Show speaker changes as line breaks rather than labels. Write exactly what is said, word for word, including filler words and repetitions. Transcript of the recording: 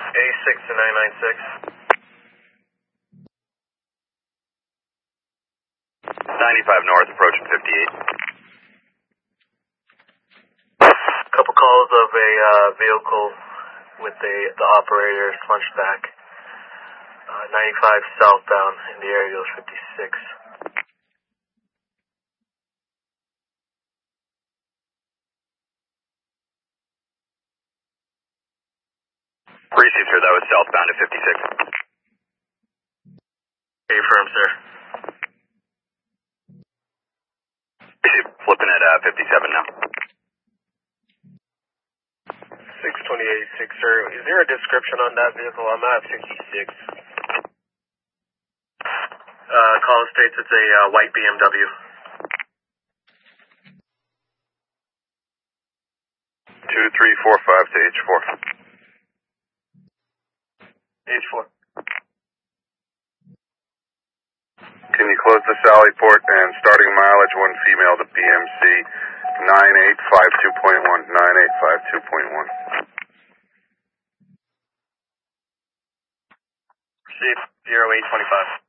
A six to nine nine six.
ninety-five north, approaching fifty-eight.
Couple calls of a uh, vehicle with the, the operator slunched back. Uh, ninety-five southbound in the area goes fifty-six.
Receive, sir, that was southbound at fifty-six.
Affirm, sir.
Receive, flipping at uh, fifty-seven now.
six twenty-eight, six, sir. Is there a description on that vehicle? I'm at fifty-six. Uh, call states it's a uh, white B M W.
two three four five to H four.
H four.
Can you close the Sally port and starting mileage one female to P M C nine eight five two point one, nine eight five two point one.
Receive zero eight twenty-five.